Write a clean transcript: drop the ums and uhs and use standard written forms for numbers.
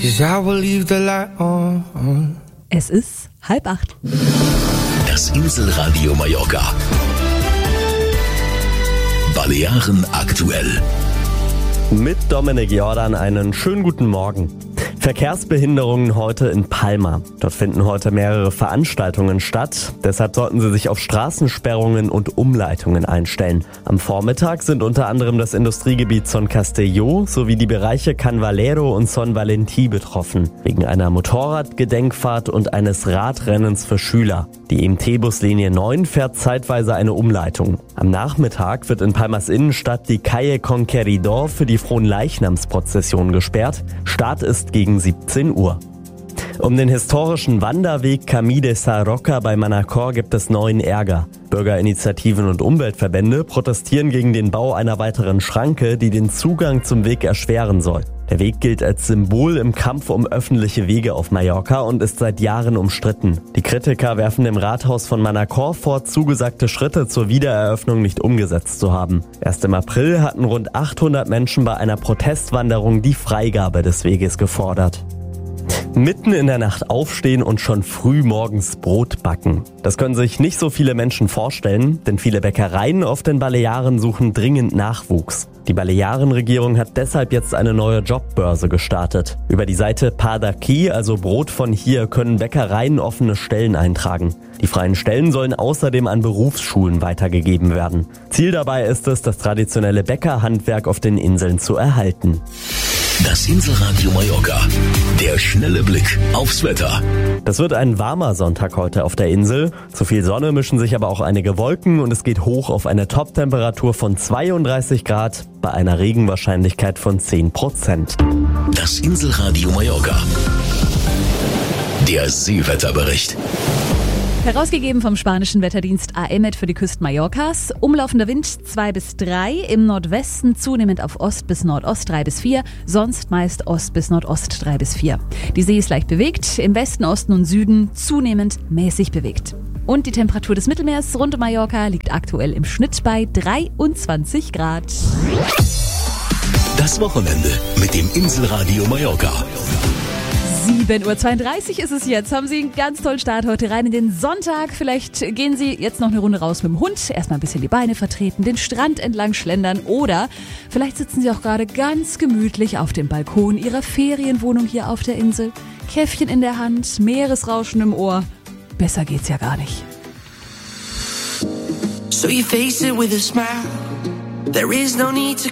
'cause I will leave the light on. Es ist 7:30. Das Inselradio Mallorca. Balearen aktuell. Mit Dominik Jordan einen schönen guten Morgen. Verkehrsbehinderungen heute in Palma. Dort finden heute mehrere Veranstaltungen statt. Deshalb sollten Sie sich auf Straßensperrungen und Umleitungen einstellen. Am Vormittag sind unter anderem das Industriegebiet Son Castelló sowie die Bereiche Can Valero und Son Valentí betroffen. Wegen einer Motorradgedenkfahrt und eines Radrennens für Schüler. Die EMT-Buslinie 9 fährt zeitweise eine Umleitung. Am Nachmittag wird in Palmas Innenstadt die Calle Conqueridor für die Fronleichnamsprozession gesperrt. Start ist gegen 17 Uhr. Um den historischen Wanderweg Camí de Sarroca bei Manacor gibt es neuen Ärger. Bürgerinitiativen und Umweltverbände protestieren gegen den Bau einer weiteren Schranke, die den Zugang zum Weg erschweren soll. Der Weg gilt als Symbol im Kampf um öffentliche Wege auf Mallorca und ist seit Jahren umstritten. Die Kritiker werfen dem Rathaus von Manacor vor, zugesagte Schritte zur Wiedereröffnung nicht umgesetzt zu haben. Erst im April hatten rund 800 Menschen bei einer Protestwanderung die Freigabe des Weges gefordert. Mitten in der Nacht aufstehen und schon früh morgens Brot backen. Das können sich nicht so viele Menschen vorstellen, denn viele Bäckereien auf den Balearen suchen dringend Nachwuchs. Die Balearenregierung hat deshalb jetzt eine neue Jobbörse gestartet. Über die Seite Pa d'Aquí, also Brot von hier, können Bäckereien offene Stellen eintragen. Die freien Stellen sollen außerdem an Berufsschulen weitergegeben werden. Ziel dabei ist es, das traditionelle Bäckerhandwerk auf den Inseln zu erhalten. Das Inselradio Mallorca. Der schnelle Blick aufs Wetter. Das wird ein warmer Sonntag heute auf der Insel. Zu viel Sonne mischen sich aber auch einige Wolken und es geht hoch auf eine Toptemperatur von 32 Grad bei einer Regenwahrscheinlichkeit von 10%. Das Inselradio Mallorca. Der Seewetterbericht. Herausgegeben vom spanischen Wetterdienst AEMET für die Küsten Mallorcas. Umlaufender Wind 2 bis 3, im Nordwesten zunehmend auf Ost bis Nordost 3 bis 4, sonst meist Ost bis Nordost 3 bis 4. Die See ist leicht bewegt, im Westen, Osten und Süden zunehmend mäßig bewegt. Und die Temperatur des Mittelmeers rund um Mallorca liegt aktuell im Schnitt bei 23 Grad. Das Wochenende mit dem Inselradio Mallorca. 7:32 Uhr ist es jetzt. Haben Sie einen ganz tollen Start heute rein in den Sonntag. Vielleicht gehen Sie jetzt noch eine Runde raus mit dem Hund. Erstmal ein bisschen die Beine vertreten, den Strand entlang schlendern. Oder vielleicht sitzen Sie auch gerade ganz gemütlich auf dem Balkon Ihrer Ferienwohnung hier auf der Insel. Käffchen in der Hand, Meeresrauschen im Ohr. Besser geht's ja gar nicht. So you face it with a smile. There is no need to